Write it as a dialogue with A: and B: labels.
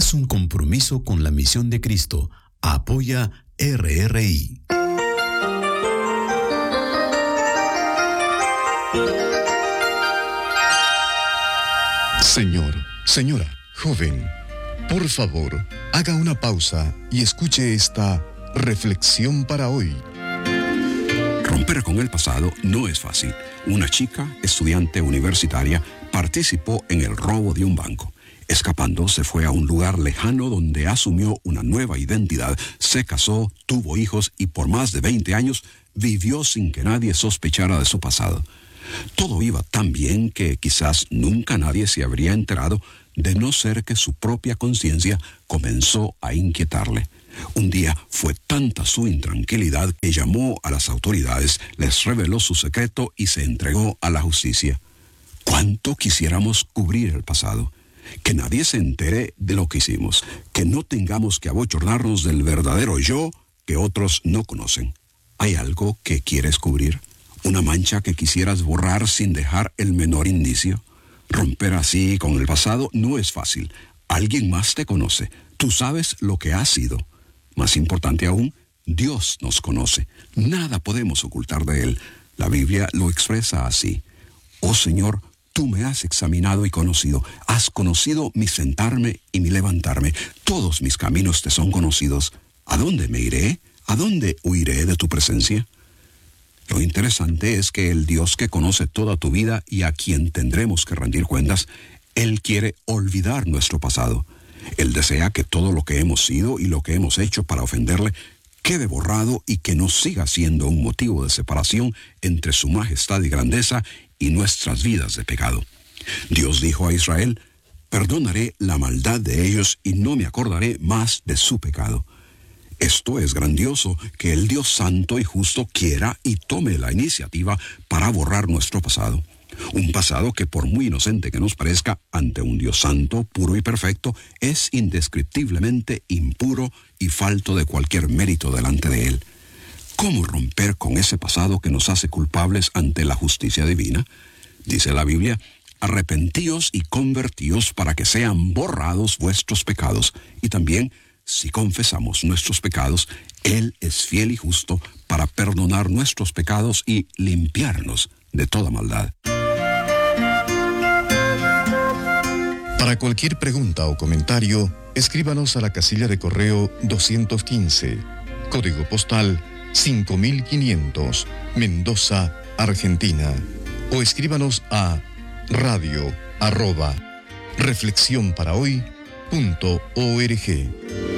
A: Haz un compromiso con la misión de Cristo. Apoya RRI.
B: Señor, señora, joven, por favor, haga una pausa y escuche esta reflexión para hoy.
C: Romper con el pasado no es fácil. Una chica, estudiante universitaria, participó en el robo de un banco. Escapando, se fue a un lugar lejano donde asumió una nueva identidad, se casó, tuvo hijos y por más de 20 años vivió sin que nadie sospechara de su pasado. Todo iba tan bien que quizás nunca nadie se habría enterado, de no ser que su propia conciencia comenzó a inquietarle. Un día fue tanta su intranquilidad que llamó a las autoridades, les reveló su secreto y se entregó a la justicia. ¿Cuánto quisiéramos cubrir el pasado? Que nadie se entere de lo que hicimos, que no tengamos que abochornarnos del verdadero yo que otros no conocen. ¿Hay algo que quieres cubrir? ¿Una mancha que quisieras borrar sin dejar el menor indicio? Romper así con el pasado no es fácil. Alguien más te conoce. Tú sabes lo que has sido. Más importante aún, Dios nos conoce. Nada podemos ocultar de Él. La Biblia lo expresa así. Oh Señor, tú me has examinado y conocido. Has conocido mi sentarme y mi levantarme. Todos mis caminos te son conocidos. ¿A dónde me iré? ¿A dónde huiré de tu presencia? Lo interesante es que el Dios que conoce toda tu vida y a quien tendremos que rendir cuentas, Él quiere olvidar nuestro pasado. Él desea que todo lo que hemos sido y lo que hemos hecho para ofenderle quede borrado y que no siga siendo un motivo de separación entre su majestad y grandeza y nuestras vidas de pecado. Dios dijo a Israel: perdonaré la maldad de ellos y no me acordaré más de su pecado. Esto es grandioso, que el Dios santo y justo quiera y tome la iniciativa para borrar nuestro pasado. Un pasado que, por muy inocente que nos parezca, ante un Dios santo, puro y perfecto, es indescriptiblemente impuro y falto de cualquier mérito delante de Él. ¿Cómo romper con ese pasado que nos hace culpables ante la justicia divina? Dice la Biblia: arrepentíos y convertíos para que sean borrados vuestros pecados. Y también, si confesamos nuestros pecados, Él es fiel y justo para perdonar nuestros pecados y limpiarnos de toda maldad.
B: Para cualquier pregunta o comentario, escríbanos a la casilla de correo 215, código postal 5500, Mendoza, Argentina. O escríbanos a radio@reflexionparahoy.org.